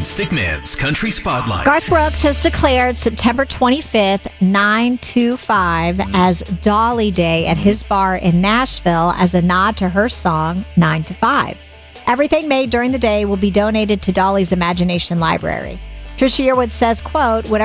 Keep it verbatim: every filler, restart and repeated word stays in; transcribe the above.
Stickman's Country Spotlight. Garth Brooks has declared September twenty-fifth, nine two five, as Dolly Day at his bar in Nashville as a nod to her song, nine to five. Everything made during the day will be donated to Dolly's Imagination Library. Trisha Yearwood says, quote, whatever